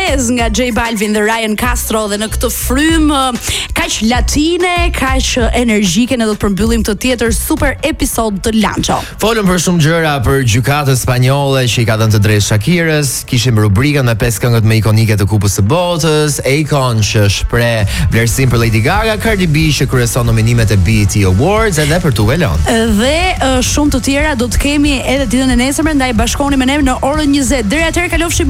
Lopez nga J Balvin dhe Ryan Castro, dhe në këtë frymë kaq latine, kaq energjike, ne do të përmbyllim këtë tjetër super episod të Lancho. Folëm për shumë gjëra, për gjykatën spanjolle që i ka dhënë të drejtë Shakirës, kishim rubrikën me 5 këngët më ikonike të Kupës së Botës, Akon që shpreh vlerësim për Lady Gaga, Cardi B që kryeson nominimet e BET Awards edhe për Tuve Lon. Dhe shumë të tjera do të kemi edhe ditën e nesërme, ndaj bashkohuni me ne në orën 20. Deri atëherë kalofshi